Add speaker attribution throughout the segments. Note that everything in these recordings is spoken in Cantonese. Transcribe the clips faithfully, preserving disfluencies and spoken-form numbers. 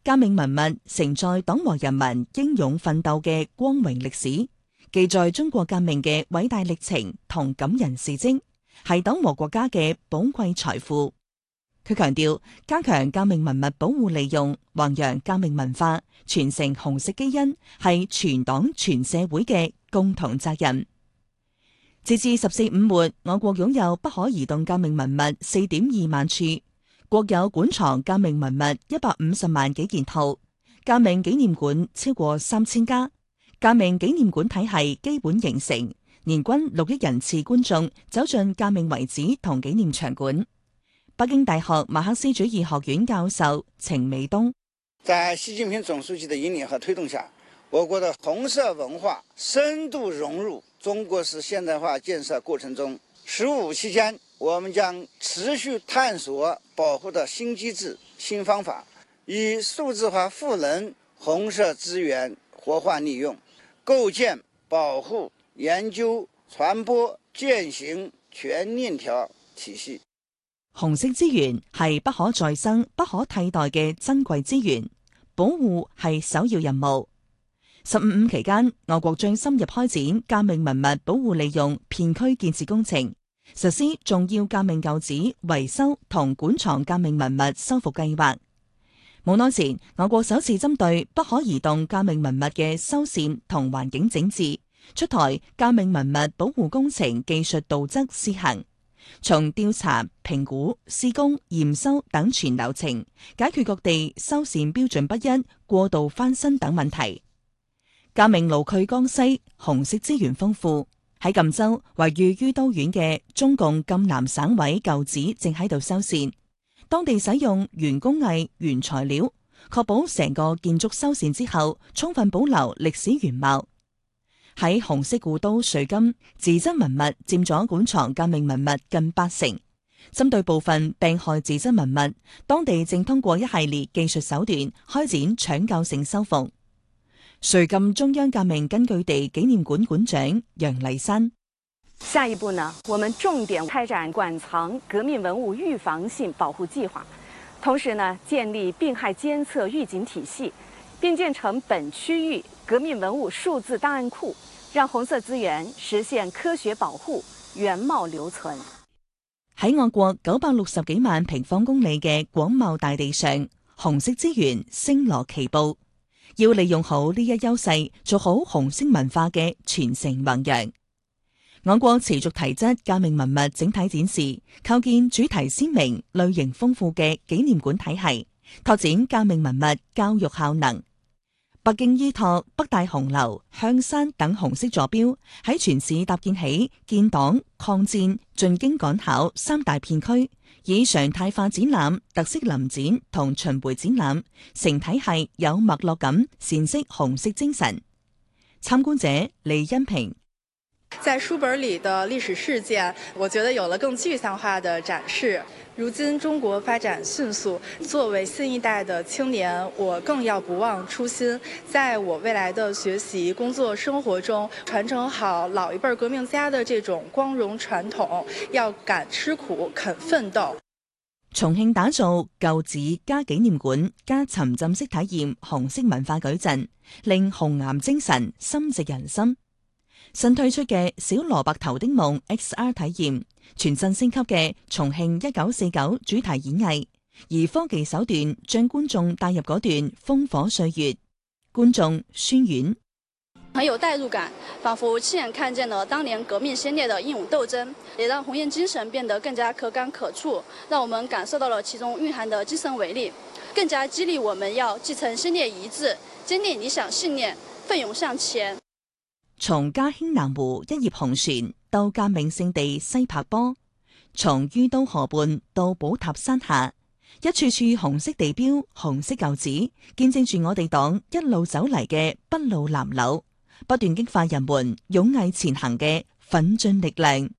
Speaker 1: 革命文物承載黨和人民英勇奮鬥嘅光榮歷史，記載中國革命嘅偉大歷程同感人事蹟，係黨和國家嘅寶貴財富。佢強調，加強革命文物保護利用，弘揚革命文化，傳承紅色基因，係全黨全社會嘅共同責任。截至十四五末，我國擁有不可移動革命文物四點二萬處，國有館藏革命文物一百五十萬幾件套，革命紀念館超過三千家。革命紀念館體系基本形成，年均六億人次觀眾走進革命遺址同紀念場館。北京大學馬克思主義學院教授程美東：
Speaker 2: 在習近平總書記的引領和推動下，我國的紅色文化深度融入中國式現代化建設過程中。十五期間，我們將持續探索保護的新機制、新方法，以數字化賦能紅色資源活化利用，構建保護、研究、傳播、踐行全鏈條體系。
Speaker 1: 紅色資源係不可再生、不可替代嘅珍貴資源，保護係首要任務。十五五期間，我國將深入開展革命文物保護利用片區建設工程，實施重要革命舊址維修同館藏革命文物修復計劃。冇耐前，我國首次針對不可移動革命文物嘅修繕同環境整治，出台革命文物保護工程技術道則施行。從調查、評估、施工、驗收等全流程，解決各地修繕標準不一、過度翻新等問題。革命牢區江西，紅色資源豐富。喺贛州位於于都縣嘅中共贛南省委舊址正喺度修繕，當地使用原工藝、原材料，確保成個建築修繕之後，充分保留歷史原貌。喺紅色故都瑞金，自質文物佔咗館藏革命文物近八成。針對部分病害自質文物，當地正通過一系列技術手段開展搶救性修復。瑞金中央革命根據地紀念館館長楊麗珊：
Speaker 3: 下一步呢，我們重點開展館藏革命文物預防性保護計劃，同時呢，建立病害監測預警體系，並建成本區域革命文物數字檔案庫，讓紅色資源實現科學保護、原貌留存。
Speaker 1: 喺我國九百六十幾萬平方公里嘅廣袤大地上，紅色資源星羅棋布。要利用好呢一優勢，做好紅色文化嘅傳承弘揚。我國持續提質革命文物整體展示，構建主題鮮明、類型豐富嘅紀念館體系，拓展革命文物教育效能。北京依託北大紅樓、香山等紅色座標，喺全市搭建起建黨、抗戰、進京趕考三大片區，以常態化展覽、特色臨展同巡迴展覽，成體系有脈絡咁闡釋紅色精神。參觀者李恩平：
Speaker 4: 在書本裡的歷史事件，我覺得有了更具象化的展示。如今中國發展迅速，作為新一代的青年，我更要不忘初心，在我未來的學習、工作、生活中，傳承好老一輩革命家的這種光榮傳統，要敢吃苦、肯奮鬥。
Speaker 1: 重慶打造舊址加紀念館加沉浸式體驗紅色文化矩陣，令紅岩精神深植人心。新推出嘅小蘿蔔頭的夢 X R 體驗，全新升級嘅重慶一九四九主題演藝，而科技手段將觀眾帶入嗰段烽火歲月。觀眾宣遠：
Speaker 5: 很有代入感，仿佛親眼看見了當年革命先烈的英勇鬥爭，也讓紅岩精神變得更加可感可觸，讓我們感受到了其中蘊含的精神為力，更加激勵我們要繼承先烈遺志，堅定理想信念，奮勇向前。
Speaker 1: 從嘉興南湖一葉紅船到革命聖地西柏坡，從于都河畔到寶塔山下，一處處紅色地標、紅色舊址，見證住我哋黨一路走嚟嘅篳路藍縷，不斷激發人們勇毅前行嘅奮進力量。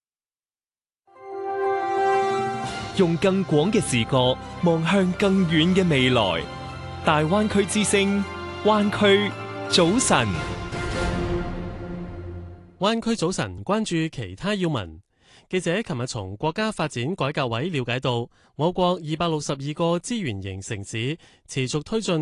Speaker 6: 用更廣嘅視覺望向更遠嘅未來，大灣區之聲，灣區早晨。
Speaker 7: 灣區早晨，關注其他要聞。記者琴日從國家發展改革委了解到，我國二百六十二個資源型城市持續推進